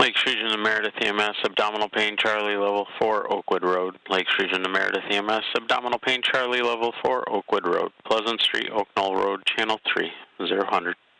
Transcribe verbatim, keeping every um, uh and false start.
Lakes Region to Meredith E M S, abdominal pain, Charlie, level four, Oakwood Road. Lakes Region to Meredith E M S, abdominal pain, Charlie, level four, Oakwood Road. Pleasant Street, Oak Knoll Road, channel three, zero hundred.